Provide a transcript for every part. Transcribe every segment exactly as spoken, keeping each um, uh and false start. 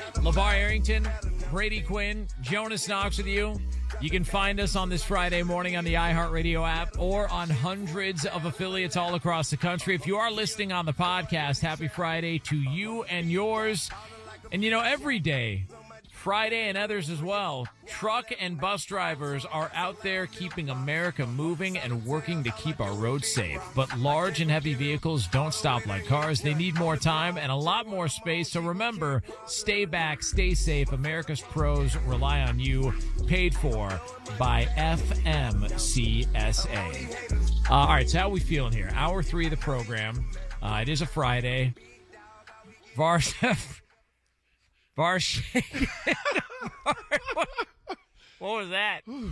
LeVar Arrington, Brady Quinn, Jonas Knox with you. You can find us on this Friday morning on the iHeartRadio app or on hundreds of affiliates all across the country. If you are listening on the podcast, happy Friday to you and yours. And, you know, every day, Friday and others as well, truck and bus drivers are out there keeping America moving and working to keep our roads safe. But large and heavy vehicles don't stop like cars. They need more time and a lot more space. So remember, stay back, stay safe. America's pros rely on you. Paid for by F M C S A. Uh, all right, so how are we feeling here? Hour three of the program. Uh, it is a Friday. Vars... Bar shaking. what, what was that? Um,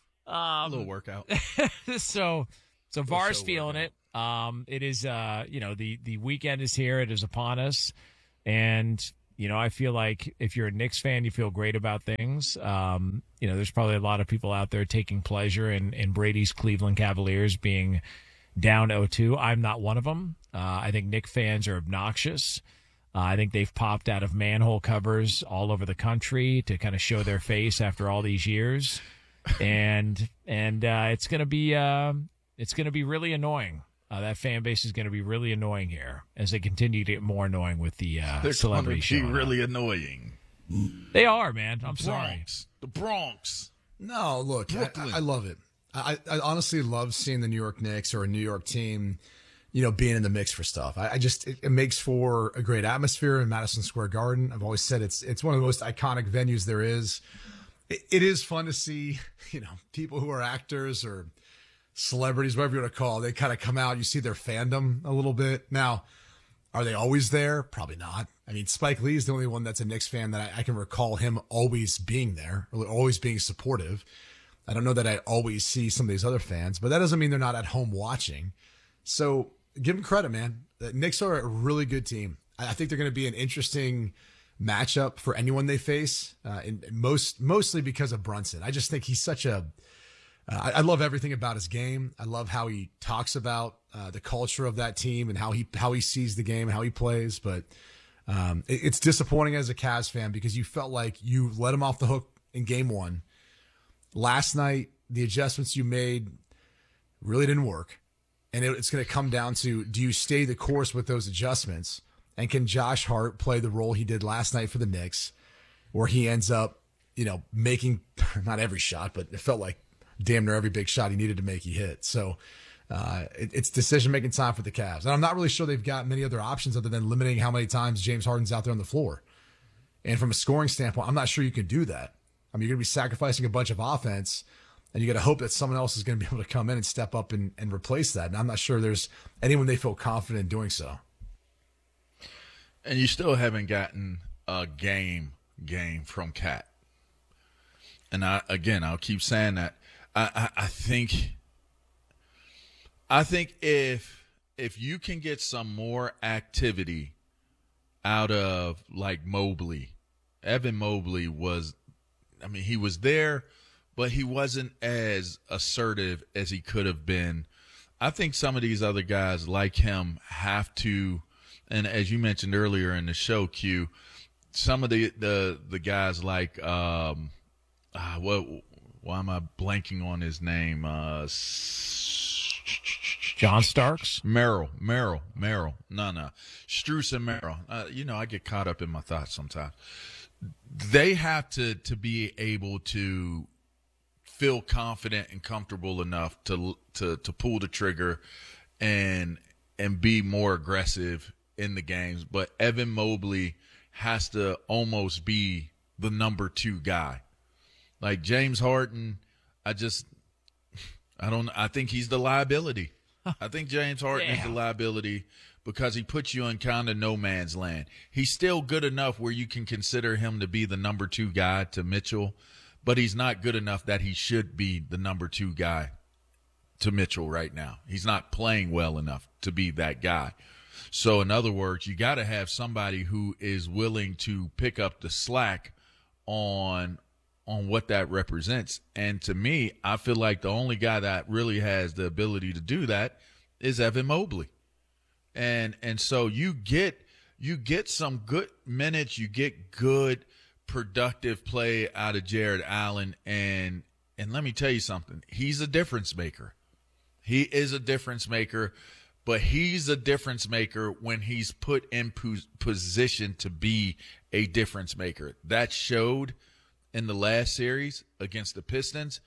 a little workout. so, so Var's feeling it. Um, it is, uh, you know, the the weekend is here. It is upon us, and you know, I feel like if you're a Knicks fan, you feel great about things. Um, you know, there's probably a lot of people out there taking pleasure in in Brady's Cleveland Cavaliers being down oh two. I'm not one of them. Uh, I think Knicks fans are obnoxious. Uh, I think they've popped out of manhole covers all over the country to kind of show their face after all these years, and and uh, it's gonna be uh, it's gonna be really annoying. Uh, that fan base is gonna be really annoying here as they continue to get more annoying with the uh, They're celebrity show. They're really annoying. They are, man. I'm the sorry. Bronx, the Bronx. No, look, I, I love it. I, I honestly love seeing the New York Knicks or a New York team, you know, being in the mix for stuff. I, I just, it, it makes for a great atmosphere in Madison Square Garden. I've always said it's, it's one of the most iconic venues there is. It, it is fun to see, you know, people who are actors or celebrities, whatever you want to call it, they kind of come out, you see their fandom a little bit. Now, are they always there? Probably not. I mean, Spike Lee is the only one that's a Knicks fan that I, I can recall him always being there, or always being supportive. I don't know that I always see some of these other fans, but that doesn't mean they're not at home watching. So, give them credit, man. The Knicks are a really good team. I think they're going to be an interesting matchup for anyone they face, uh, and most mostly because of Brunson. I just think he's such a. Uh, I love everything about his game. I love how he talks about uh, the culture of that team and how he how he sees the game and how he plays. But um, it, it's disappointing as a Cavs fan because you felt like you let him off the hook in Game One. Last night, the adjustments you made really didn't work. And it, it's going to come down to, do you stay the course with those adjustments? And can Josh Hart play the role he did last night for the Knicks, where he ends up, you know, making, not every shot, but it felt like damn near every big shot he needed to make, he hit. So uh, it, it's decision-making time for the Cavs. And I'm not really sure they've got many other options other than limiting how many times James Harden's out there on the floor. And from a scoring standpoint, I'm not sure you can do that. I mean, you're going to be sacrificing a bunch of offense, and you got to hope that someone else is going to be able to come in and step up and, and replace that. And I'm not sure there's anyone they feel confident in doing so. And you still haven't gotten a game game from Cat. And I again, I'll keep saying that. I, I, I think I think if if you can get some more activity out of like Mobley, Evan Mobley was, I mean, he was there, but he wasn't as assertive as he could have been. I think some of these other guys like him have to, and as you mentioned earlier in the show, Q, some of the the, the guys like, um, uh, what, why am I blanking on his name? Uh, John Starks? Merrill, Merrill, Merrill. No, no. Strus and Merrill. Uh, you know, I get caught up in my thoughts sometimes. They have to, to be able to feel confident and comfortable enough to to to pull the trigger and and be more aggressive in the games. But Evan Mobley has to almost be the number two guy. Like James Harden, I just I don't I think he's the liability. I think James Harden yeah. is the liability because he puts you in kind of no man's land. He's still good enough where you can consider him to be the number two guy to Mitchell, but he's not good enough that he should be the number two guy to Mitchell right now. He's not playing well enough to be that guy. So in other words, you got to have somebody who is willing to pick up the slack on on what that represents. And to me, I feel like the only guy that really has the ability to do that is Evan Mobley. And and so you get you get some good minutes, you get good productive play out of Jared Allen, and and let me tell you something, he's a difference maker. He is a difference maker, but he's a difference maker when he's put in pos- position to be a difference maker. That showed in the last series against the Pistons,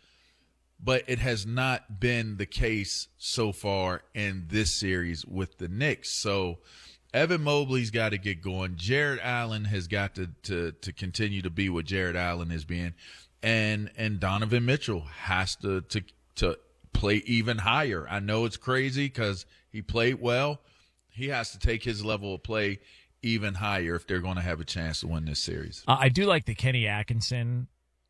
but it has not been the case so far in this series with the Knicks. So Evan Mobley's got to get going. Jared Allen has got to, to, to continue to be what Jared Allen is being. And, and Donovan Mitchell has to, to, to play even higher. I know it's crazy because he played well. He has to take his level of play even higher if they're going to have a chance to win this series. Uh, I do like that Kenny Atkinson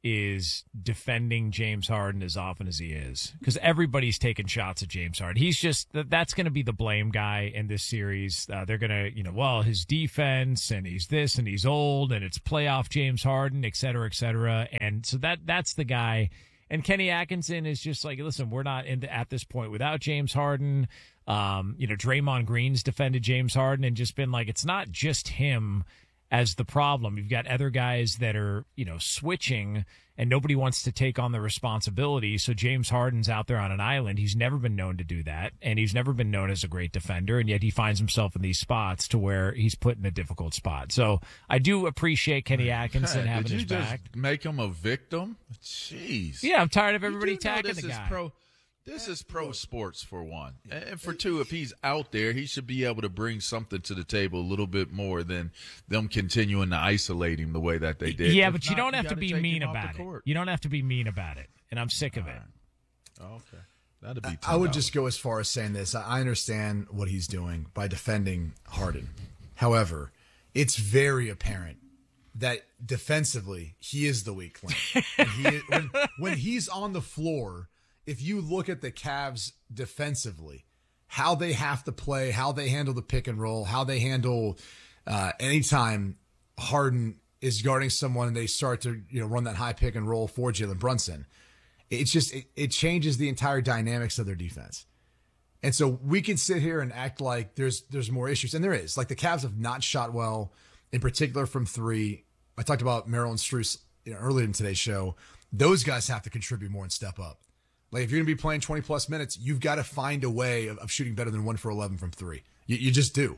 is defending James Harden as often as he is, because everybody's taking shots at James Harden. He's just, that's going to be the blame guy in this series. Uh, they're going to, you know, well, his defense, and he's this, and he's old, and it's playoff James Harden, et cetera, et cetera. And so that that's the guy. And Kenny Atkinson is just like, listen, we're not in the, at this point without James Harden. Um, you know, Draymond Green's defended James Harden and just been like, it's not just him as the problem. You've got other guys that are, you know, switching, and nobody wants to take on the responsibility. So James Harden's out there on an island. He's never been known to do that, and he's never been known as a great defender, and yet he finds himself in these spots to where he's put in a difficult spot. So I do appreciate Kenny Atkinson having Did you his just back. Make him a victim? Jeez. Yeah, I'm tired of everybody You do know tagging this the is guy. Pro, this is pro sports, for one. And for two, if he's out there, he should be able to bring something to the table a little bit more than them continuing to isolate him the way that they did. Yeah, If but you not, don't have to gotta be take mean him off the about it. court. You don't have to be mean about it, and I'm sick of All it. right. Oh, okay. That'd be ten dollars. I would just go as far as saying this. I understand what he's doing by defending Harden. However, it's very apparent that defensively he is the weak link. And he, when, when he's on the floor, if you look at the Cavs defensively, how they have to play, how they handle the pick and roll, how they handle uh, anytime Harden is guarding someone and they start to, you know, run that high pick and roll for Jalen Brunson, it's just it, it changes the entire dynamics of their defense. And so we can sit here and act like there's there's more issues, and there is. Like, the Cavs have not shot well, in particular from three. I talked about Merrill and Strus, you know, earlier in today's show. Those guys have to contribute more and step up. Like, if you're going to be playing twenty plus minutes, you've got to find a way of, of shooting better than one for eleven from three. You, you just do.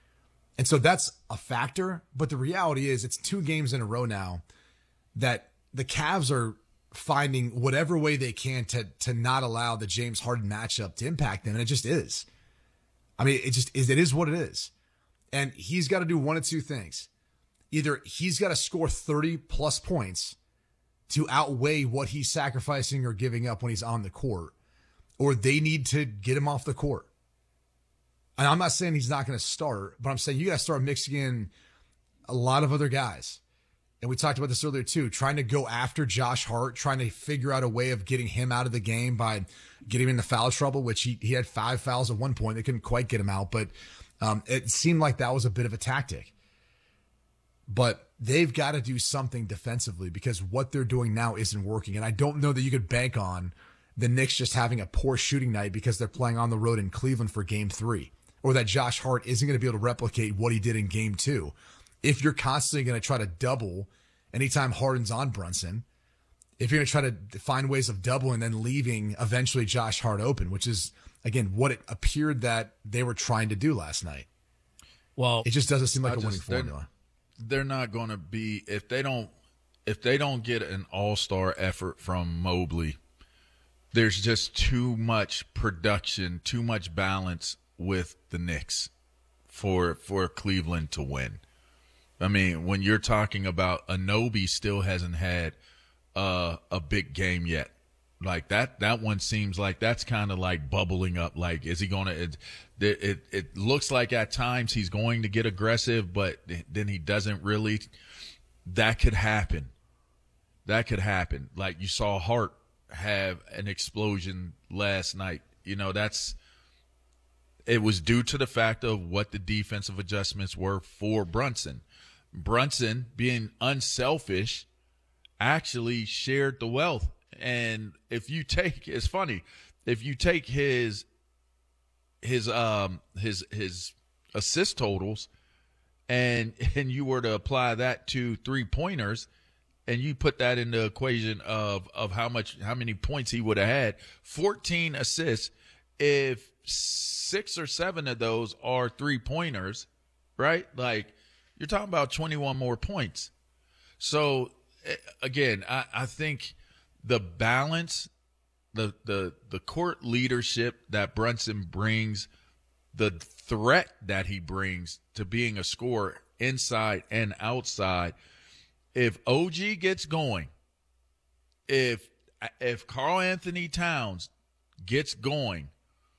And so that's a factor. But the reality is, it's two games in a row now that the Cavs are finding whatever way they can to to not allow the James Harden matchup to impact them. And it just is. I mean, it just is. It is what it is. And he's got to do one of two things. Either he's got to score thirty plus points to outweigh what he's sacrificing or giving up when he's on the court, or they need to get him off the court. And I'm not saying he's not going to start, but I'm saying you got to start mixing in a lot of other guys. And we talked about this earlier too, trying to go after Josh Hart, trying to figure out a way of getting him out of the game by getting him into foul trouble, which he, he had five fouls at one point. They couldn't quite get him out, but um, it seemed like that was a bit of a tactic. But they've got to do something defensively, because what they're doing now isn't working. And I don't know that you could bank on the Knicks just having a poor shooting night because they're playing on the road in Cleveland for game three, or that Josh Hart isn't going to be able to replicate what he did in game two. If you're constantly going to try to double anytime Harden's on Brunson, if you're going to try to find ways of doubling and then leaving eventually Josh Hart open, which is, again, what it appeared that they were trying to do last night. Well, it just doesn't seem like I a winning just- they're- formula. They're not going to be, if they don't if they don't get an all-star effort from Mobley, there's just too much production, too much balance with the Knicks for for Cleveland to win. I mean, when you're talking about Anunoby still hasn't had uh, a big game yet. Like that, that one seems like that's kind of like bubbling up. Like, is he going to, it, it, it looks like at times he's going to get aggressive, but then he doesn't really. That could happen. That could happen. Like you saw Hart have an explosion last night. You know, that's, it was due to the fact of what the defensive adjustments were for Brunson. Brunson, being unselfish, actually shared the wealth. And if you take, it's funny, if you take his his um his his assist totals and and you were to apply that to three pointers, and you put that in the equation of of how much how many points he would have had, fourteen assists. If six or seven of those are three pointers, right? Like you're talking about twenty-one more points. So again, I, I think the balance, the the the court leadership that Brunson brings, the threat that he brings to being a scorer inside and outside. If O G gets going, if if Karl Anthony Towns gets going,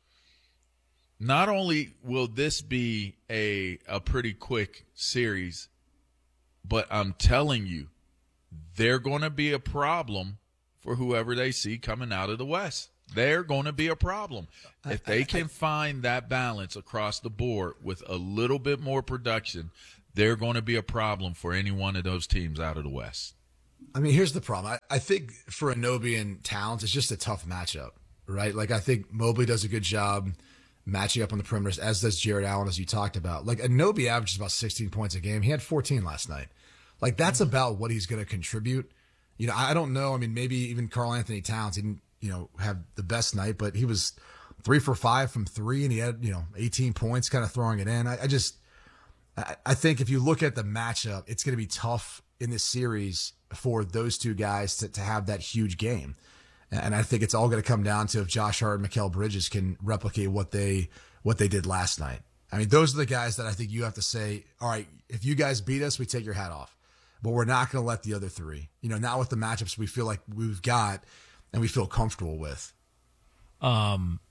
not only will this be a a pretty quick series, but I'm telling you, they're going to be a problem for whoever they see coming out of the West. They're going to be a problem. If they can find that balance across the board with a little bit more production, they're going to be a problem for any one of those teams out of the West. I mean, here's the problem. I, I think for Anunoby and Towns, it's just a tough matchup, right? Like, I think Mobley does a good job matching up on the perimeters, as does Jared Allen, as you talked about. Like, Anunoby averages about sixteen points a game. He had fourteen last night. Like, that's about what he's going to contribute. You know, I don't know. I mean, maybe even Karl Anthony Towns, he didn't, you know, have the best night, but he was three for five from three, and he had, you know, eighteen points kind of throwing it in. I, I just, I, I think if you look at the matchup, it's going to be tough in this series for those two guys to, to have that huge game. And I think it's all going to come down to if Josh Hart and Mikal Bridges can replicate what they, what they did last night. I mean, those are the guys that I think you have to say, all right, if you guys beat us, we take your hat off. But we're not going to let the other three, you know, not with the matchups we feel like we've got and we feel comfortable with. Um,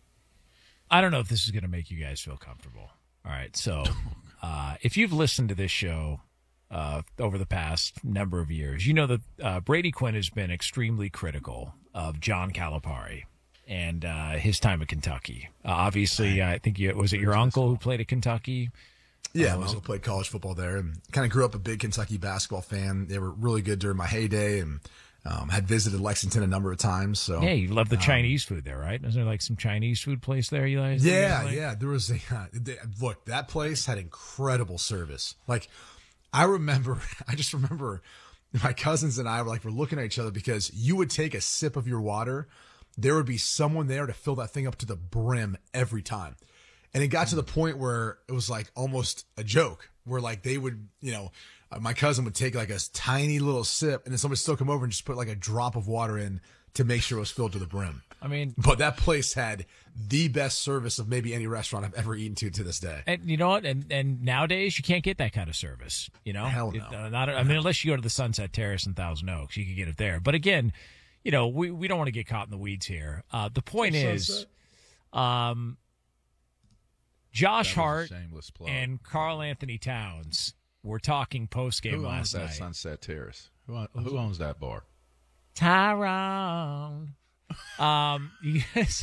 I don't know if this is going to make you guys feel comfortable. All right. So uh, if you've listened to this show uh, over the past number of years, you know that uh, Brady Quinn has been extremely critical of John Calipari and uh, his time at Kentucky. Uh, obviously, I think you, was it your uncle who played at Kentucky? Yeah, uh, my uncle played college football there and kind of grew up a big Kentucky basketball fan. They were really good during my heyday and um, had visited Lexington a number of times. So yeah, you love the um, Chinese food there, right? Is there like some Chinese food place there you guys? Yeah, like? yeah. There was a uh, they, look. That place had incredible service. Like I remember, I just remember my cousins and I were like we're looking at each other because you would take a sip of your water, there would be someone there to fill that thing up to the brim every time. And it got to the point where it was like almost a joke where like they would, you know, uh, my cousin would take like a tiny little sip and then somebody still come over and just put like a drop of water in to make sure it was filled to the brim. I mean, but that place had the best service of maybe any restaurant I've ever eaten to to this day. And you know what? And and nowadays you can't get that kind of service, you know? Hell no. It, uh, not, I mean, unless you go to the Sunset Terrace in Thousand Oaks, you can get it there. But again, you know, we, we don't want to get caught in the weeds here. Uh, the point is, um, Josh Hart and Karl Anthony Towns were talking post game last night. Who owns that night. Sunset Terrace? Who, who owns that bar? Tyrone. um, so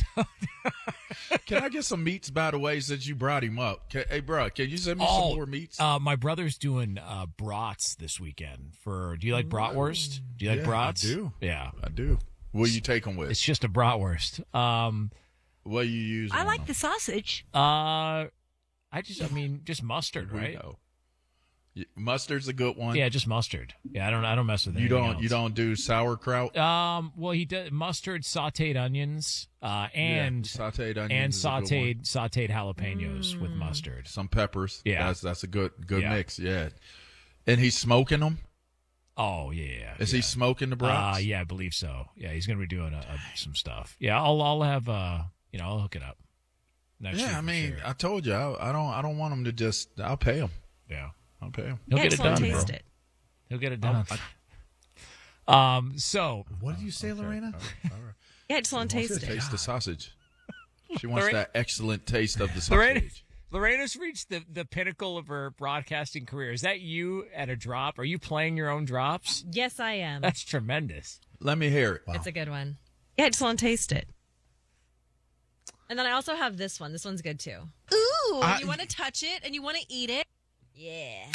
Can I get some meats, by the way, since you brought him up? Can, hey, bro, can you send me oh, some more meats? Uh, my brother's doing uh, brats this weekend. For do you like bratwurst? Do you like yeah, brats? I do. Yeah, I do. What do you take them with? It's just a bratwurst. Um, what do you use? I like them? the sausage. Uh, I just, I mean, just mustard, right? Know. Mustard's a good one. Yeah, just mustard. Yeah, I don't, I don't mess with you anything don't. else. You don't do sauerkraut. Um, well, he does mustard, sautéed onions, uh, and yeah, sautéed onions and is a good sautéed one. sautéed jalapenos mm. with mustard. Some peppers. Yeah, that's that's a good good yeah. mix. Yeah, and he's smoking them. Oh yeah, is yeah. he smoking the brats? Uh, yeah, I believe so. Yeah, he's gonna be doing a, a, some stuff. Yeah, I'll I'll have uh, you know, I'll hook it up. Next yeah, I mean, sure. I told you, I, I don't I don't want him to just. I'll pay him. Yeah. I'll pay him. He'll yeah, get it done, taste bro. it. He'll get it done. Oh, um. So, what did you say, okay. Lorena? All right. All right. Yeah, I just want to taste it. Taste the sausage. She wants Lorena- that excellent taste of the sausage. Lorena, Lorena's reached the, the pinnacle of her broadcasting career. Is that you at a drop? Are you playing your own drops? Yes, I am. That's tremendous. Let me hear it. Wow. It's a good one. Yeah, I just want to taste it. And then I also have this one. This one's good too. Ooh, I, you want to touch it and you want to eat it? Yeah.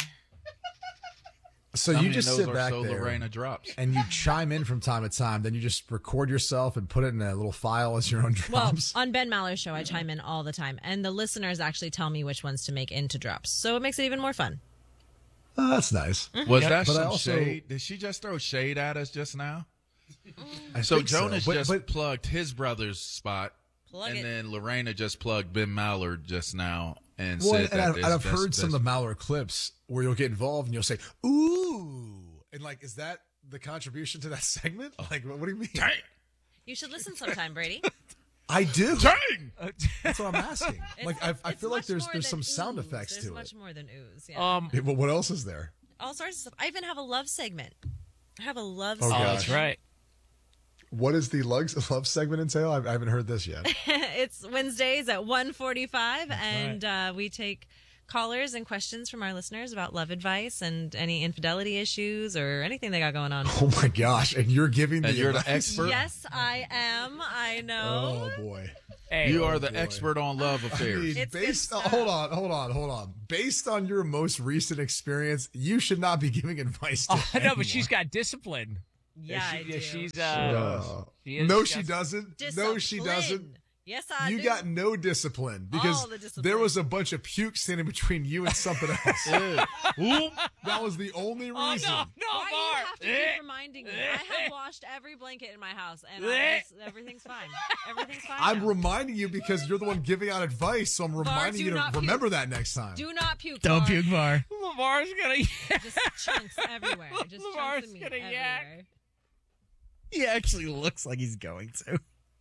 So I you mean, just those sit are back so there Lorena drops. and you chime in from time to time. Then you just record yourself and put it in a little file as your own Well, drops. on Ben Maller's show, I chime in all the time, and the listeners actually tell me which ones to make into drops. So it makes it even more fun. Oh, that's nice. Was Yep. that But I some also- shade? Did she just throw shade at us just now? I So think Jonas But- just but- plugged his brother's spot, Plug and it. then Lorena just plugged Ben Mallard just now and Well, said and, that I've, this- and I've this- heard some this- of the Mallard clips where you'll get involved and you'll say, "Ooh," and like, is that the contribution to that segment? Like, what, what do you mean? Dang, You should listen sometime, Brady. I do. dang. That's what I'm asking. Like, I, I It's feel like much there's more there's than some sound ooze. effects There's to much it. more than ooze. Yeah. Um, Yeah, but what else is there? All sorts of stuff. I even have a love segment. I have a love Oh, oh, segment. that's right. What does the lugs, love segment entail? I, I haven't heard this yet. It's Wednesdays at one forty-five, and uh, we take callers and questions from our listeners about love advice and any infidelity issues or anything they got going on. Oh my gosh! And you're giving the And you're the advice? expert. Yes, I am. I know. Oh boy! Hey, You are the boy. expert on love I affairs. mean, It's good based on, stuff. hold on, hold on, hold on. Based on your most recent experience, you should not be giving advice to Oh, no, anyone. but she's got discipline. Yeah, she, I do. She's uh, Uh, she is- no, she she got- doesn't. No, she Discipline. doesn't. Yes, I You do. got no discipline because All the discipline. there was a bunch of puke standing between you and something else. Ooh. That was the only reason. Oh no, no, Why do you Mark. have to keep reminding me? I have washed every blanket in my house, and I just, everything's fine. Everything's fine. I'm now. reminding you because you're the one giving out advice, so I'm reminding do you to not puke. remember that next time. Do not puke. Don't Mark. puke, Var. Lamar's gonna. Just chunks everywhere. Just Lamar's chunks of meat gonna everywhere. yak. He actually looks like he's going to.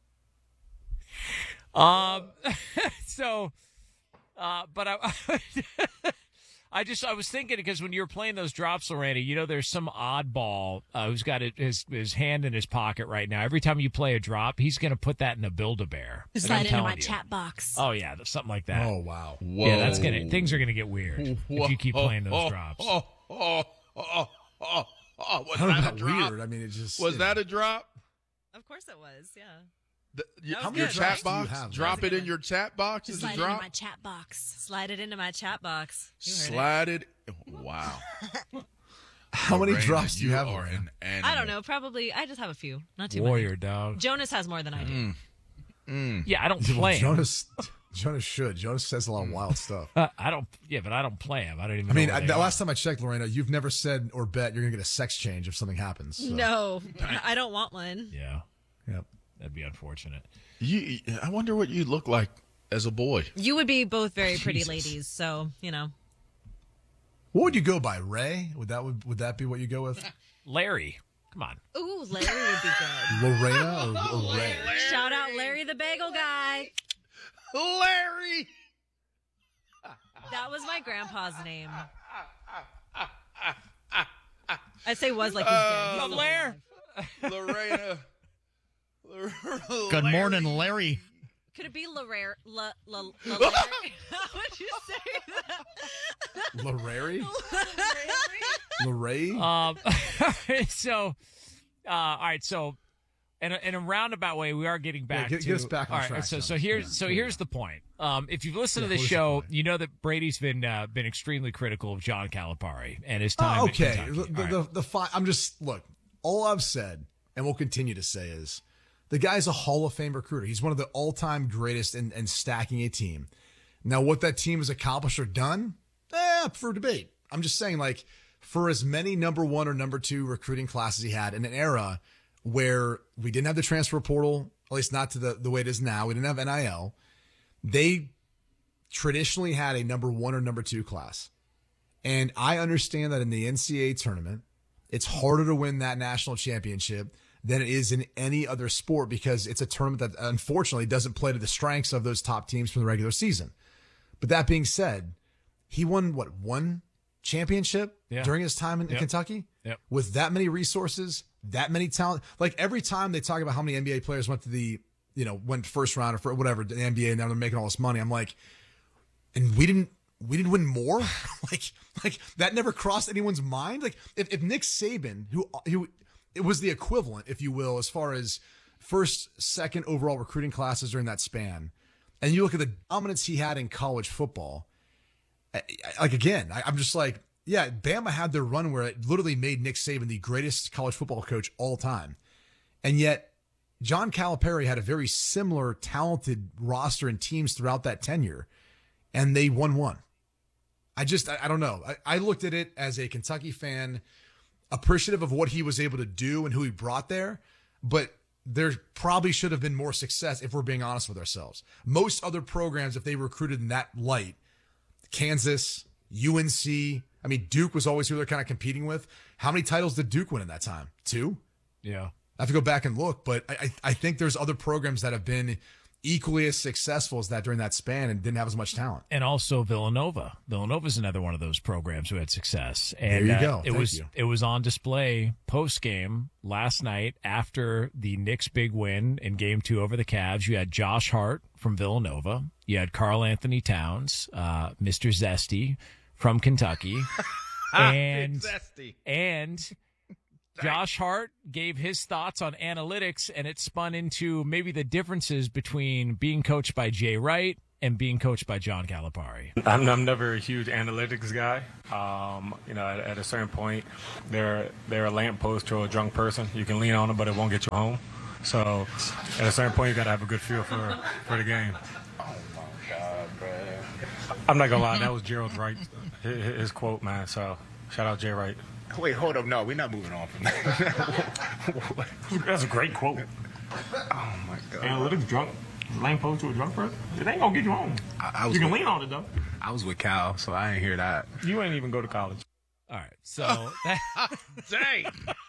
Um. So, uh, but I, I just I was thinking because when you were playing those drops, Lorena, you know, there's some oddball uh, who's got his his hand in his pocket right now. Every time you play a drop, he's gonna put that in a Build-A-Bear. And I'm Slide it into telling my you. chat box. Oh yeah, something like that. Oh wow! Whoa. Yeah, that's gonna things are gonna get weird if you keep Whoa. playing those oh, drops. Oh, oh, oh, oh, oh. Was I don't know that a about drop? weird. I mean, it just Was you that know. a drop? Of course it was. Yeah. The, you, That was your good. chat Drops do you box? have? Drop That was it a in good your chat box as a Slide it into drop? my chat box. Slide it into my chat box. You heard it. Slide it. Wow. How many Lorena, drops do you have? are Lorena? an animal. I don't know. Probably. I just have a few. Not too Warrior many. dog. Jonas has more than I do. Mm. Yeah, I don't Well, play him. Jonas, Jonas should. Jonas says a lot of wild stuff. Uh, I don't. Yeah, but I don't play him. I don't even. I mean, know I, where the they last time I checked, Lorena, you've never said or bet you're gonna get a sex change if something happens. So. No, I don't want one. are. Yeah, Yep. that'd be unfortunate. You, I wonder what you look like as a boy. You would be both very pretty Jesus. ladies, so you know. What would you go by, Ray? Would that would, would that be what you go with? Larry, come on. Ooh, Larry would be good. Lorena or, or Ray? Shout out Larry the Bagel Guy. Larry! That was my grandpa's name. I'd say was like he's dead. He's Uh, still Lair. alive. Lorena. Good morning, Larry. Could it be Larry? La, la, la, Larry? How would you say that? Larry? Larry? Um. so, uh, all right. So, in a, in a roundabout way, we are getting back get- to get us back on all right, track, So, John. so here's Yeah, so yeah. here's the point. Um, if you've listened Yeah, to this what is the show, point? you know that Brady's been uh, been extremely critical of John Calipari and his time. Oh, at okay. Kentucky. The, All the, right. the, the fi- I'm just look. All I've said and will continue to say is the guy's a Hall of Fame recruiter. He's one of the all-time greatest in, in stacking a team. Now, what that team has accomplished or done, eh, for debate. I'm just saying, like, for as many number one or number two recruiting classes he had in an era where we didn't have the transfer portal, at least not to the, the way it is now. We didn't have N I L. They traditionally had a number one or number two class. And I understand that in the N C double A tournament, it's harder to win that national championship than it is in any other sport because it's a tournament that unfortunately doesn't play to the strengths of those top teams from the regular season. But that being said, he won what, one championship Yeah. during his time in Yep. Kentucky Yep. with that many resources, that many talent. Like every time they talk about how many N B A players went to the, you know, went first round or for whatever, the N B A, and now they're making all this money. I'm like, and we didn't, we didn't win more. like, like that never crossed anyone's mind. Like if, if Nick Saban, who, who, it was the equivalent, if you will, as far as first, second overall recruiting classes during that span, and you look at the dominance he had in college football. I- I- Like again, I, I'm just like, yeah, Bama had their run where it literally made Nick Saban the greatest college football coach all time, and yet John Calipari had a very similar talented roster and teams throughout that tenure, and they won one. I just, I, I don't know. I, I looked at it as a Kentucky fan, appreciative of what he was able to do and who he brought there, but there probably should have been more success if we're being honest with ourselves. Most other programs, if they recruited in that light, Kansas, U N C, I mean, Duke was always who they're kind of competing with. How many titles did Duke win in that time? Two? Yeah. I have to go back and look, but I, I, I think there's other programs that have been equally as successful as that during that span and didn't have as much talent. And also Villanova. Villanova's another one of those programs who had success. And there you uh, go. It Thank was you. it was on display post game last night after the Knicks' big win in Game Two over the Cavs. You had Josh Hart from Villanova. You had Karl Anthony Towns, uh, Mister Zesty from Kentucky, and Zesty. and. Josh Hart gave his thoughts on analytics, and it spun into maybe the differences between being coached by Jay Wright and being coached by John Calipari. I'm, I'm never a huge analytics guy. Um, you know, at, at a certain point, they're they're a lamppost or a drunk person. You can lean on them, but it won't get you home. So, at a certain point, you got to have a good feel for for the game. Oh my God, bro! I'm not gonna lie, that was Gerald Wright, his, his quote, man. So, shout out Jay Wright. Wait, hold up. No, we're not moving on from that. That's a great quote. Oh, my God. Analytics drunk, lamppost to a drunk person. It ain't gonna get you home. I, I was you can with, lean on it though. I was with Cal, so I ain't hear that. You ain't even go to college. All right, so that, Dang.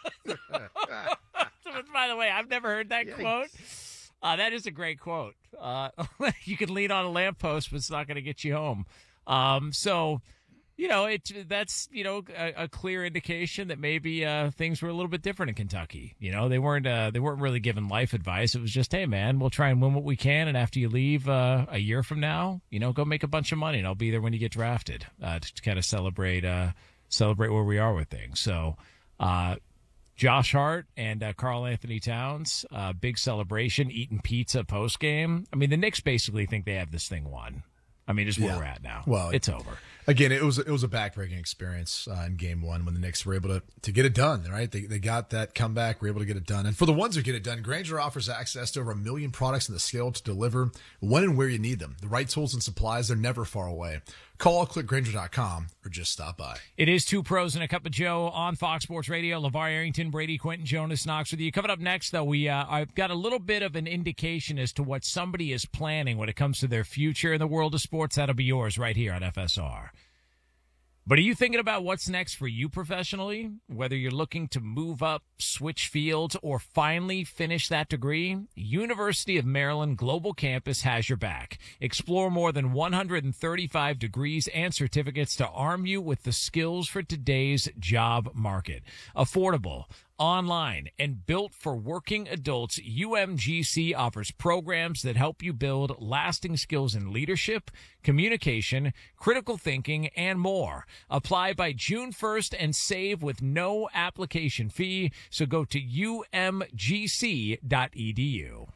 by the way, I've never heard that Yikes. quote. Uh, that is a great quote. Uh, you can lean on a lamppost, but it's not going to get you home. Um, so. You know, it that's, you know, a, a clear indication that maybe uh, things were a little bit different in Kentucky. You know, they weren't uh, they weren't really giving life advice. It was just, hey, man, we'll try and win what we can. And after you leave uh, a year from now, you know, go make a bunch of money. And I'll be there when you get drafted uh, to, to kind of celebrate uh, celebrate where we are with things. So uh, Josh Hart and uh, Karl Anthony Towns, uh, big celebration, eating pizza post game. I mean, the Knicks basically think they have this thing won. I mean, it's where Yeah. we're at now. Well, it's over. Again, it was it was a backbreaking experience uh, in Game One when the Knicks were able to to get it done. Right, they they got that comeback, were able to get it done. And for the ones who get it done, Grainger offers access to over a million products and the skill to deliver when and where you need them. The right tools and supplies, they're never far away. Call, click Grainger dot com, or just stop by. It is Two Pros and a Cup of Joe on Fox Sports Radio. LeVar Arrington, Brady Quinton, Jonas Knox with you. Coming up next, though, we uh, I've got a little bit of an indication as to what somebody is planning when it comes to their future in the world of sports. That'll be yours right here on F S R. But are you thinking about what's next for you professionally? Whether you're looking to move up, switch fields, or finally finish that degree, University of Maryland Global Campus has your back. Explore more than one hundred thirty-five degrees and certificates to arm you with the skills for today's job market. Affordable, online, and built for working adults, U M G C offers programs that help you build lasting skills in leadership, communication, critical thinking, and more. Apply by June first and save with no application fee. So go to U M G C dot E D U.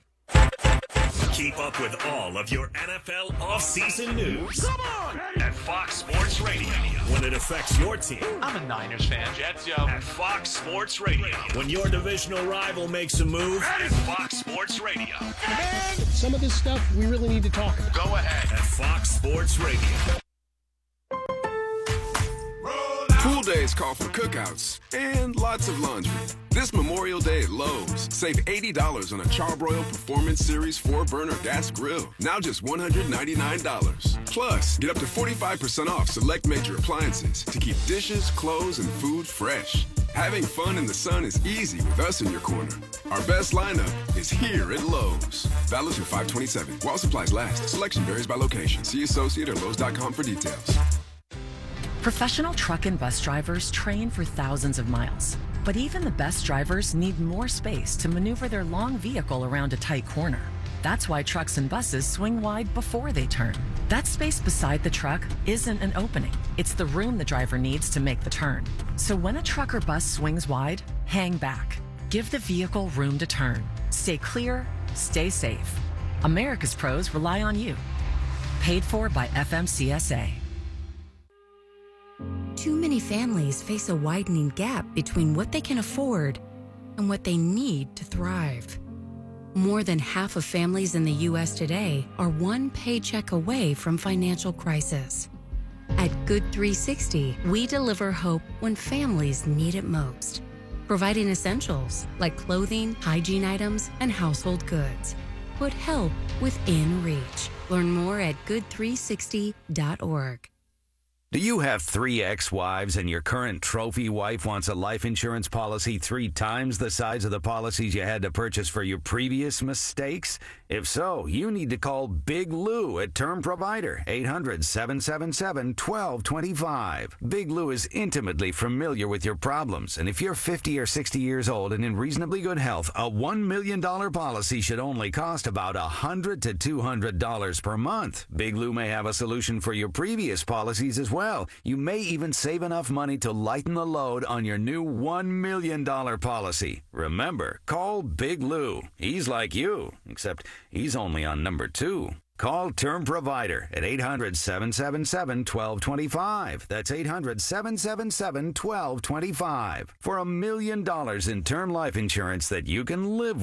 Keep up with all of your N F L offseason news. Come on! At Fox Sports Radio. When it affects your team. I'm a Niners fan. Jets, yo. At Fox Sports Radio. When your divisional rival makes a move. At Fox Sports Radio. Man, some of this stuff we really need to talk about. Go ahead. At Fox Sports Radio. Pool days call for cookouts and lots of laundry. This Memorial Day at Lowe's, save eighty dollars on a Charbroil Performance Series four burner gas grill. Now just one hundred ninety-nine dollars. Plus, get up to forty-five percent off select major appliances to keep dishes, clothes, and food fresh. Having fun in the sun is easy with us in your corner. Our best lineup is here at Lowe's. Valid through five twenty-seven. While supplies last. Selection varies by location. See associate or Lowe's dot com for details. Professional truck and bus drivers train for thousands of miles. But even the best drivers need more space to maneuver their long vehicle around a tight corner. That's why trucks and buses swing wide before they turn. That space beside the truck isn't an opening. It's the room the driver needs to make the turn. So when a truck or bus swings wide, hang back. Give the vehicle room to turn. Stay clear, stay safe. America's pros rely on you. Paid for by F M C S A. Too many families face a widening gap between what they can afford and what they need to thrive. More than half of families in the U S today are one paycheck away from financial crisis. At Good three sixty, we deliver hope when families need it most, providing essentials like clothing, hygiene items, and household goods. Put help within reach. Learn more at good three sixty dot org. Do you have three ex-wives and your current trophy wife wants a life insurance policy three times the size of the policies you had to purchase for your previous mistakes? If so, you need to call Big Lou at Term Provider, eight hundred, seven seven seven, one two two five. Big Lou is intimately familiar with your problems, and if you're fifty or sixty years old and in reasonably good health, a one million dollars policy should only cost about one hundred to two hundred dollars per month. Big Lou may have a solution for your previous policies as well. Well, you may even save enough money to lighten the load on your new one million dollars policy. Remember, call Big Lou. He's like you, except he's only on number two. Call Term Provider at eight hundred, seven seven seven, one two two five. That's eight hundred, seven seven seven, one two two five for a million dollars in term life insurance that you can live with.